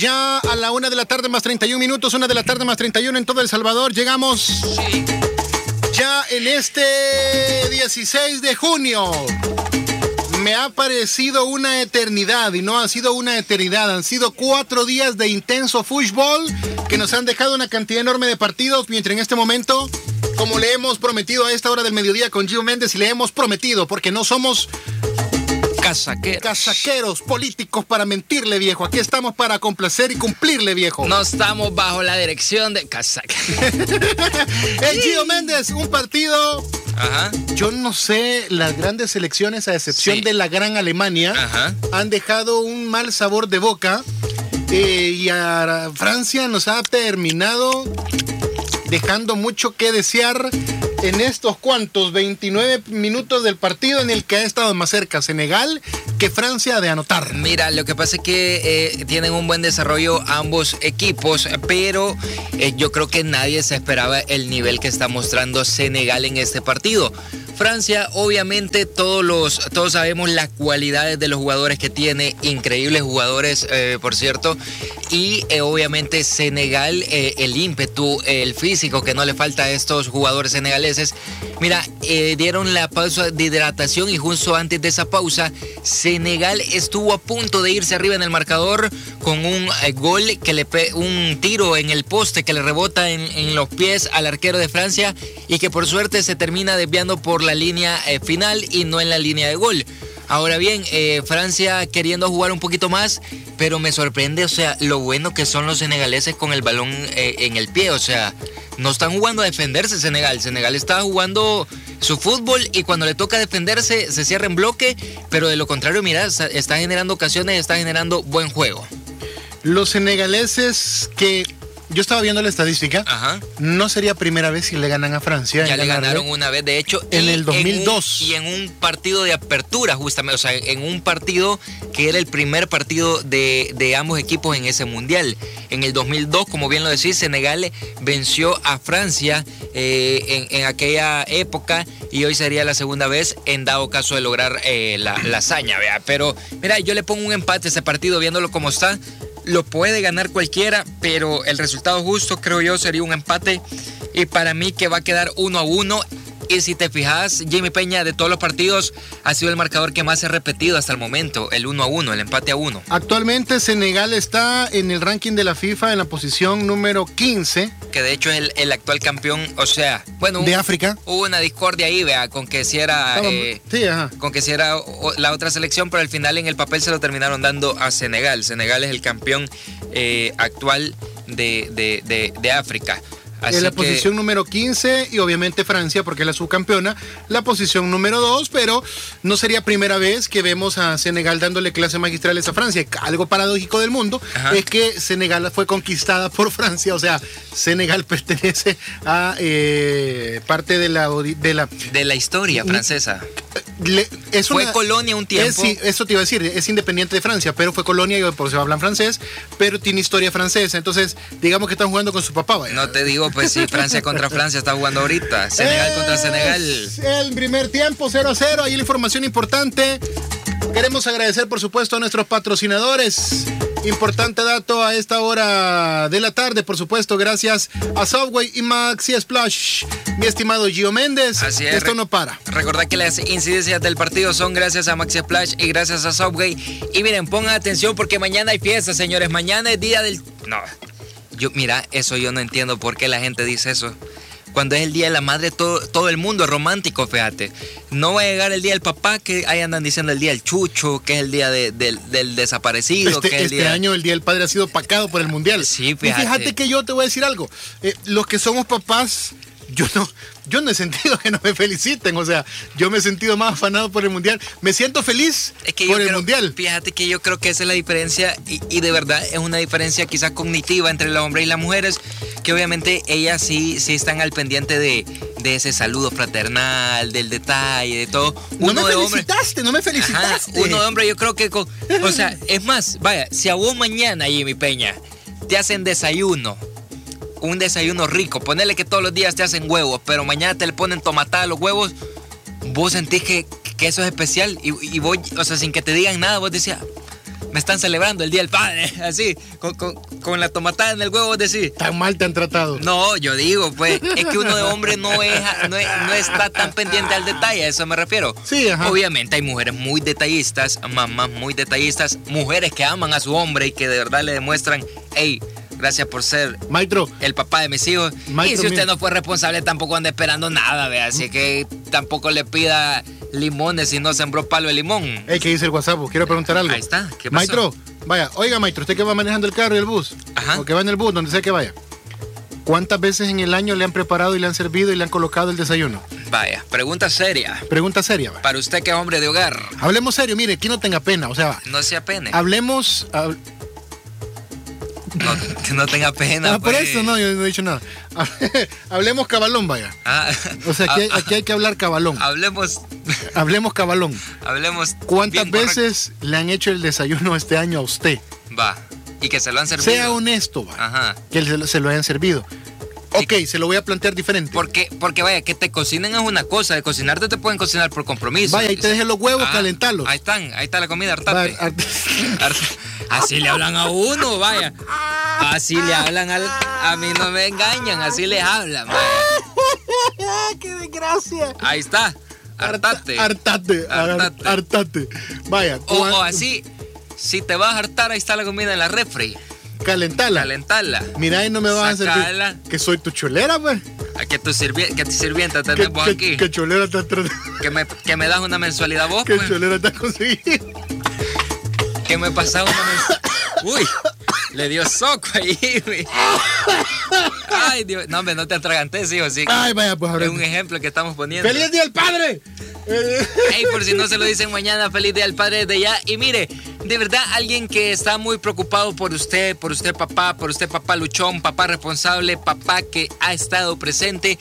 Ya a la 1 de la tarde más 31 minutos, 1 de la tarde más 31 en todo El Salvador. Llegamos ya en este 16 de junio. Me ha parecido una eternidad y no ha sido una eternidad. Han sido 4 días de intenso fútbol que nos han dejado una cantidad enorme de partidos. Mientras en este momento, como le hemos prometido a esta hora del mediodía con Gio Méndez, y le hemos prometido porque no somos casaqueros políticos para mentirle, viejo. Aquí estamos para complacer y cumplirle, viejo. No estamos bajo la dirección de casaqueros. El Gio Méndez, un partido... Ajá. Yo no sé, las grandes selecciones, a excepción de la gran Alemania, han dejado un mal sabor de boca. Y a Francia nos ha terminado dejando mucho que desear en estos 29 minutos del partido en el que ha estado más cerca Senegal que Francia de anotar. Mira, lo que pasa es que tienen un buen desarrollo ambos equipos, pero yo creo que nadie se esperaba el nivel que está mostrando Senegal en este partido. Francia, obviamente, todos sabemos las cualidades de los jugadores que tiene, increíbles jugadores, por cierto, y obviamente Senegal, el ímpetu, el físico que no le falta a estos jugadores senegaleses. Mira, dieron la pausa de hidratación y justo antes de esa pausa, Senegal estuvo a punto de irse arriba en el marcador con un gol, un tiro en el poste que le rebota en los pies al arquero de Francia y que por suerte se termina desviando por la línea final y no en la línea de gol. Ahora bien, Francia queriendo jugar un poquito más, pero me sorprende, o sea, lo bueno que son los senegaleses con el balón en el pie, o sea, no están jugando a defenderse Senegal está jugando su fútbol y cuando le toca defenderse se cierra en bloque, pero de lo contrario, mira, está generando ocasiones, está generando buen juego. Los senegaleses que... Yo estaba viendo la estadística. No sería primera vez si le ganan a Francia. Ya le ganaron una vez, de hecho. En el 2002. Y en un partido de apertura, justamente. O sea, en un partido que era el primer partido de ambos equipos en ese mundial. En el 2002, como bien lo decís, Senegal venció a Francia en aquella época. Y hoy sería la segunda vez en dado caso de lograr la hazaña, ¿vea? Pero, mira, yo le pongo un empate a ese partido viéndolo como está. Lo puede ganar cualquiera, pero el resultado justo, creo yo, sería un empate. Y para mí que va a quedar 1-1. Y si te fijas, Jimmy Peña, de todos los partidos, ha sido el marcador que más se ha repetido hasta el momento, el 1-1, el empate a 1. Actualmente Senegal está en el ranking de la FIFA en la posición número 15. Que de hecho es el actual campeón, o sea, bueno... de África. Hubo una discordia ahí, vea, con que si era... con que si era la otra selección, pero al final en el papel se lo terminaron dando a Senegal. Senegal es el campeón actual de África. Así en la posición número 15 y obviamente Francia, porque es la subcampeona, la posición número 2, pero no sería primera vez que vemos a Senegal dándole clases magistrales a Francia. Algo paradójico del mundo es que Senegal fue conquistada por Francia, o sea, Senegal pertenece a parte de la historia francesa. Fue colonia un tiempo. Eso te iba a decir, es independiente de Francia, pero fue colonia y por eso hablan francés, pero tiene historia francesa, entonces digamos que están jugando con su papá. Vaya. No te digo, pues sí, Francia contra Francia está jugando ahorita, Senegal contra Senegal. El primer tiempo, 0-0, ahí la información importante. Queremos agradecer, por supuesto, a nuestros patrocinadores. Importante dato a esta hora de la tarde, por supuesto, gracias a Subway y Maxi Splash. Mi estimado Gio Méndez, así es, esto no para. Recordad que las incidencias del partido son gracias a Maxi Splash y gracias a Subway. Y miren, pongan atención porque mañana hay fiesta, señores. Mañana es día del... No, mira, eso yo no entiendo por qué la gente dice eso. Cuando es el día de la madre, todo el mundo es romántico, fíjate. No va a llegar el día del papá, que ahí andan diciendo el día del chucho, que es el día del desaparecido. Este año el día del padre ha sido opacado por el mundial. Sí, fíjate. Y fíjate que yo te voy a decir algo. Los que somos papás, yo no he sentido que no me feliciten, o sea, yo me he sentido más afanado por el mundial. Me siento feliz por el mundial. Fíjate que yo creo que esa es la diferencia y de verdad es una diferencia quizás cognitiva entre los hombres y las mujeres, que obviamente ellas sí están al pendiente de ese saludo fraternal, del detalle, de todo. No me felicitaste. Ajá, uno de hombre, yo creo que, o sea, es más, vaya, si a vos mañana, Jimmy Peña, te hacen desayuno, un desayuno rico, ponele que todos los días te hacen huevos, pero mañana te le ponen tomatada a los huevos, vos sentís que eso es especial y vos, o sea, sin que te digan nada, vos decías, me están celebrando el Día del Padre, así, con la tomatada en el huevo, decir. Tan mal te han tratado. No, yo digo, pues, es que uno de hombre no está tan pendiente al detalle, a eso me refiero. Sí, ajá. Obviamente hay mujeres muy detallistas, mamás muy detallistas, mujeres que aman a su hombre y que de verdad le demuestran, hey, gracias por ser maestro, el papá de mis hijos. Maestro, y si usted no fue responsable, tampoco anda esperando nada, vea. Así que tampoco le pida limones si no sembró palo de limón. ¿Qué dice el WhatsApp? Quiero preguntar algo. Ahí está, ¿qué pasó? Maestro, vaya, oiga, maestro, usted que va manejando el carro y el bus, ajá, o que va en el bus, donde sea que vaya, ¿cuántas veces en el año le han preparado y le han servido y le han colocado el desayuno? Vaya, pregunta seria. Pregunta seria, vaya. Para usted que es hombre de hogar. Hablemos serio, mire, aquí no tenga pena, o sea, no sea pena. Hablemos... No, que no tenga pena. Por eso no, yo no he dicho nada. Hablemos cabalón, vaya. O sea, aquí hay que hablar cabalón. Hablemos cabalón. Hablemos. ¿Cuántas veces le han hecho el desayuno este año a usted? Va. Y que se lo han servido. Sea honesto, va. Ajá. Que se lo hayan servido. Ok, se lo voy a plantear diferente. Porque vaya, que te cocinen es una cosa. De cocinarte te pueden cocinar por compromiso. Vaya, y te dejen los huevos, calentarlos. Ahí está la comida, hartate. Así le hablan a uno, vaya. Así le hablan a mí no me engañan, así les hablan, vaya. ¡Qué desgracia! Ahí está, hartate. Vaya. O así, si te vas a hartar, ahí está la comida en la refri. Calentarla. Mira, y no me vas a servir. Que soy tu cholera, pues. Que tu sirvienta tenemos aquí. ¿Qué cholera te has traído? Que me das una mensualidad vos, ¿Qué pues? cholera te has conseguido? Que me pasaba una mensualidad. Uy, le dio soco ahí. Ay, Dios. No, hombre, no te atragantes, hijo. Sí. Ay, vaya, pues ahora. Es un ejemplo que estamos poniendo. ¡Feliz Día del Padre! Hey, por si no se lo dicen mañana, feliz Día del Padre desde ya. Y mire, de verdad, alguien que está muy preocupado por usted papá luchón, papá responsable, papá que ha estado presente.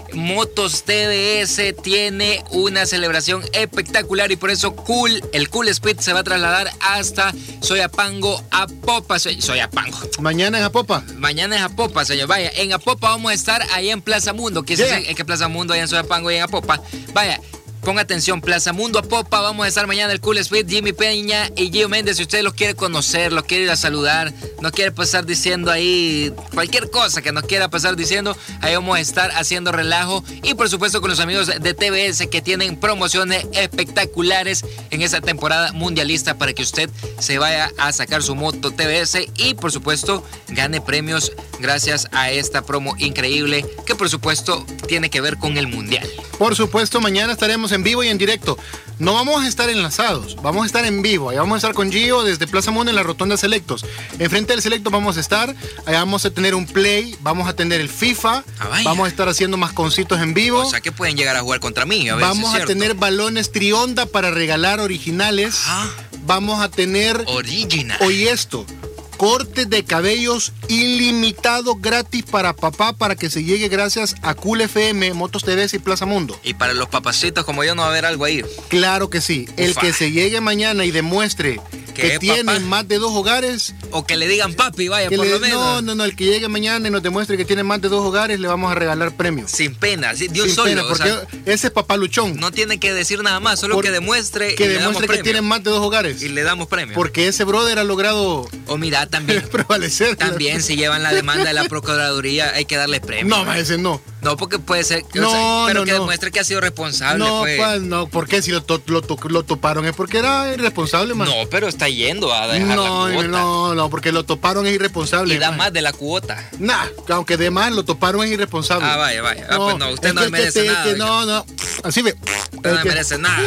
Motos TDS tiene una celebración espectacular y por eso el Cool Speed se va a trasladar hasta Soyapango, Apopa. Soyapango. Mañana es Apopa. Mañana es Apopa, señor. Vaya, en Apopa vamos a estar ahí en Plaza Mundo. ¿Qué es que Plaza Mundo, allá en Soyapango y en Apopa? Vaya. Ponga atención, Plaza Mundo Apopa, vamos a estar mañana el Cool Speed, Jimmy Peña y Gio Méndez. Si usted los quiere conocer, los quiere ir a saludar, no quiere pasar diciendo ahí cualquier cosa que nos quiera pasar diciendo, ahí vamos a estar haciendo relajo y por supuesto con los amigos de TBS que tienen promociones espectaculares en esa temporada mundialista para que usted se vaya a sacar su moto TBS y por supuesto gane premios gracias a esta promo increíble que por supuesto tiene que ver con el mundial. Por supuesto, mañana estaremos en vivo y en directo. No vamos a estar enlazados, vamos a estar en vivo. Ahí vamos a estar con Gio desde Plaza Mundo en la Rotonda Selectos. Enfrente del Selecto vamos a estar, allá vamos a tener un play, vamos a tener el FIFA, vamos a estar haciendo más concitos en vivo. O sea que pueden llegar a jugar contra mí. A ver, vamos a tener balones Trionda para regalar originales. Vamos a tener... Oye esto, cortes de cabellos ilimitados gratis para papá para que se llegue gracias a Cool FM, Motos TV y Plaza Mundo. Y para los papacitos como yo no va a haber algo ahí. Claro que sí. El que se llegue mañana y demuestre que tiene más de 2 hogares. O que le digan papi, vaya, por lo menos. No, el que llegue mañana y nos demuestre que tiene más de 2 hogares, le vamos a regalar premios. Sin pena, Dios sin solo. Pena, porque ese es papá luchón. No tiene que decir nada más, solo que demuestre que demuestre que tiene más de 2 hogares. Y le damos premio. Porque ese brother ha logrado mira, también prevalecer. También si llevan la demanda de la Procuraduría hay que darle premio. No, ese no. No, porque puede ser, pero que demuestre que ha sido responsable. No, pues. No, porque si lo toparon es porque era irresponsable, man. No, pero está yendo a dejar la cuota. No, porque lo toparon es irresponsable. Y da más de la cuota. Nah, aunque de más lo toparon es irresponsable. Vaya. Pues no, usted no merece nada. No. Así ve. Usted no merece nada.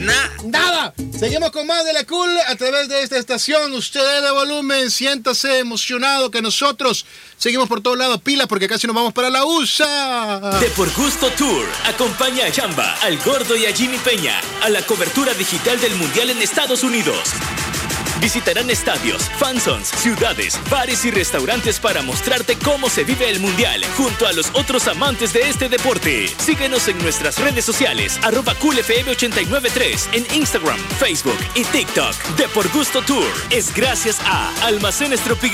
Nada. Seguimos con más de la Cool a través de esta estación. Usted de volumen, siéntase emocionado que nosotros seguimos por todos lados, pilas, porque casi nos vamos para la USA. De Por Gusto Tour acompaña a Chamba, al Gordo y a Jimmy Peña a la cobertura digital del Mundial en Estados Unidos. Visitarán estadios, fanzones, ciudades, bares y restaurantes para mostrarte cómo se vive el Mundial junto a los otros amantes de este deporte. Síguenos en nuestras redes sociales, @CoolFM893 en Instagram, Facebook y TikTok. De Por Gusto Tour es gracias a Almacenes Tropical.